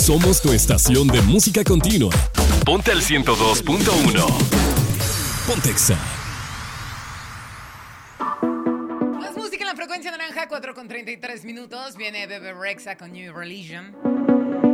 Somos tu estación de música continua. Ponte al 102.1. Pontexa. Más música en la frecuencia naranja, 4:33 minutos. Viene Bebe Rexha con New Religion.